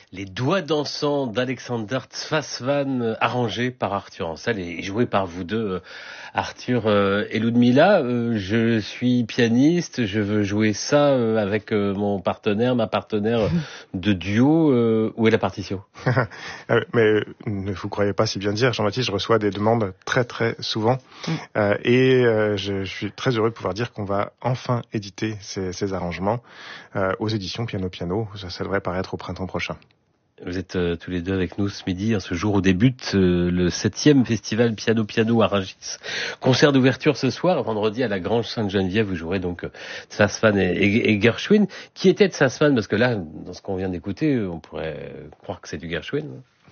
Les doigts dansants d'Alexander Tzfasvan, arrangés par Arthur Ansel et joués par vous deux, Arthur et Ludmilla. Je suis pianiste, je veux jouer ça avec mon partenaire, ma partenaire de duo. Où est la partition? Mais ne vous croyez pas si bien dire, Jean-Baptiste, je reçois des demandes très très souvent et je suis très heureux de pouvoir dire qu'on va enfin éditer ces arrangements aux éditions Piano Piano. Ça devrait paraître au printemps prochain. Vous êtes tous les deux avec nous ce midi, ce jour où débute le 7e festival Piano Piano à Rungis. Concert d'ouverture ce soir, vendredi à la Grange Sainte-Geneviève. Vous jouerez donc Tzfasvan et Gershwin. Qui était Tzfasvan? Parce que là, dans ce qu'on vient d'écouter, on pourrait croire que c'est du Gershwin.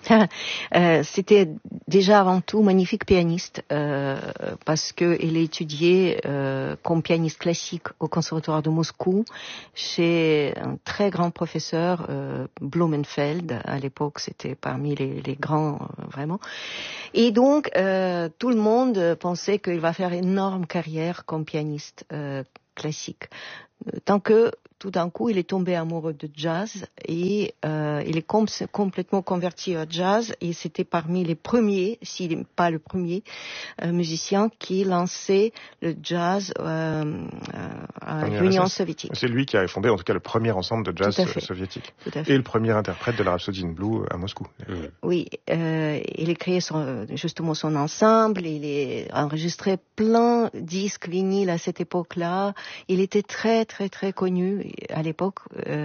C'était déjà avant tout magnifique pianiste parce que il a étudié comme pianiste classique au conservatoire de Moscou chez un très grand professeur Blumenfeld. À l'époque, c'était parmi les grands vraiment. Et donc tout le monde pensait qu'il va faire une énorme carrière comme pianiste classique. Tant que tout d'un coup, il est tombé amoureux de jazz et il est complètement converti au jazz et c'était parmi les premiers, s'il n'est pas le premier, musicien qui lançait le jazz à l'Union soviétique. C'est lui qui a fondé en tout cas le premier ensemble de jazz soviétique et le premier interprète de la Rhapsody in Blue à Moscou. Oui, il a créé justement son ensemble, il a enregistré plein de disques vinyles à cette époque-là. Il était très très très connu à l'époque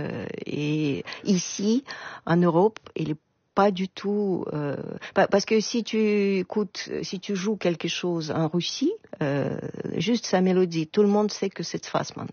et ici en Europe il est pas du tout parce que si tu joues quelque chose en Russie, juste sa mélodie, tout le monde sait que c'est Tzfasvan.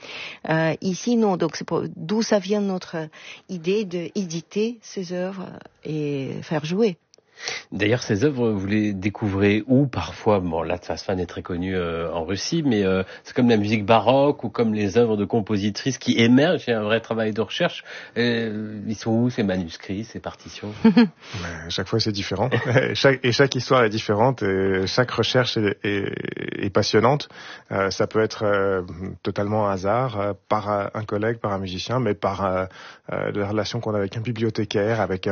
Ici non, donc c'est d'où ça vient notre idée d'éditer ces œuvres et faire jouer. D'ailleurs, ces œuvres, vous les découvrez où parfois? Bon, là, Tzfasvan est très connu en Russie, mais c'est comme la musique baroque ou comme les œuvres de compositrices qui émergent. Il y a un vrai travail de recherche. Ils sont où ces manuscrits, ces partitions? Chaque fois, c'est différent. Chaque histoire est différente et chaque recherche est passionnante. Ça peut être totalement un hasard, par un collègue, par un musicien, mais par la relation qu'on a avec un bibliothécaire, avec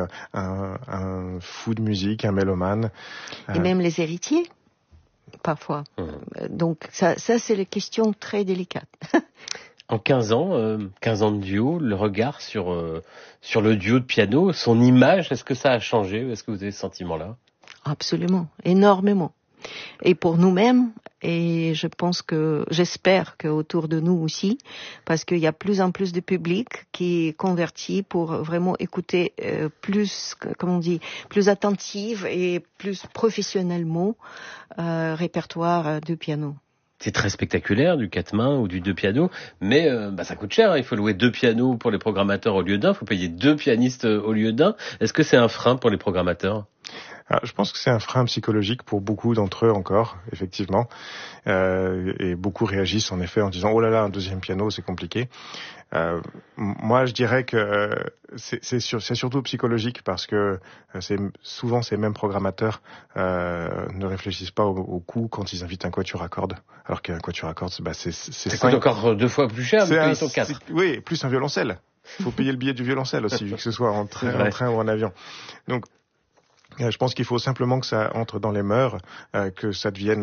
un fou de musique, un mélomane. Et même les héritiers, parfois. Donc ça c'est les questions très délicates. En 15 ans de duo, le regard sur le duo de piano, son image, est-ce que ça a changé? Est-ce que vous avez ce sentiment-là? Absolument, énormément. Et pour nous-mêmes, et j'espère qu'autour de nous aussi, parce qu'il y a plus en plus de public qui est converti pour vraiment écouter plus attentive et plus professionnellement répertoire de piano. C'est très spectaculaire, du 4 mains ou du 2 pianos, mais ça coûte cher. Il faut louer 2 pianos pour les programmateurs au lieu d'un, il faut payer 2 pianistes au lieu d'un. Est-ce que c'est un frein pour les programmateurs? Je pense que c'est un frein psychologique pour beaucoup d'entre eux encore, effectivement. Et beaucoup réagissent en effet en disant « Oh là là, un deuxième piano, c'est compliqué ». Moi, je dirais que c'est surtout psychologique parce que souvent ces mêmes programmateurs ne réfléchissent pas au coût quand ils invitent un quatuor à cordes, alors qu'un quatuor à cordes, ça coûte encore 2 fois plus cher, mais ils sont 4. Oui, plus un violoncelle. Il faut payer le billet du violoncelle aussi, vu que ce soit en train ou en avion. Donc, je pense qu'il faut simplement que ça entre dans les mœurs, que ça devienne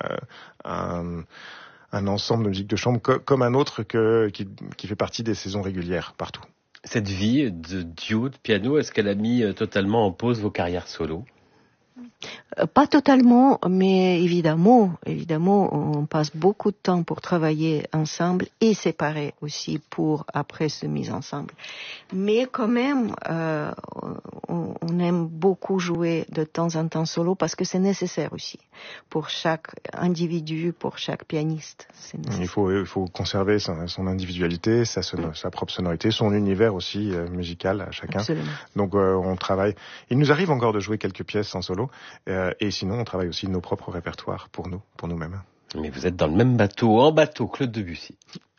un ensemble de musique de chambre comme un autre qui fait partie des saisons régulières partout. Cette vie de duo de piano, est-ce qu'elle a mis totalement en pause vos carrières solo? Pas totalement, mais évidemment, on passe beaucoup de temps pour travailler ensemble et séparer aussi pour après se mise ensemble. Mais quand même, on aime beaucoup jouer de temps en temps solo parce que c'est nécessaire aussi pour chaque individu, pour chaque pianiste. Il faut conserver son individualité, sa propre sonorité, son univers aussi musical à chacun. Absolument. Donc on travaille. Il nous arrive encore de jouer quelques pièces en solo. Et sinon, on travaille aussi nos propres répertoires pour nous-mêmes. Mais vous êtes dans le même bateau, en bateau, Claude Debussy.